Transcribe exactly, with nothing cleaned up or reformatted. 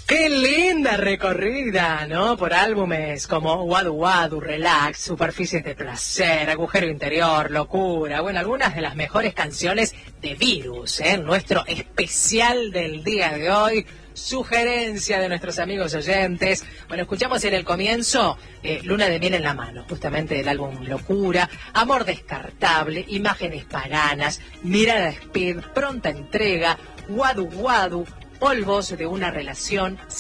Qué linda recorrida, ¿no? Por álbumes como Wadu Wadu, Relax, Superficies de Placer, Agujero Interior, Locura. Bueno, algunas de las mejores canciones de Virus, ¿eh? Nuestro especial del día de hoy. Sugerencia de nuestros amigos oyentes. Bueno, escuchamos en el comienzo eh, Luna de miel en la mano, justamente del álbum Locura, Amor descartable, Imágenes paganas, Mirada Speed, Pronta entrega, Wadu Wadu, Polvos de una relación.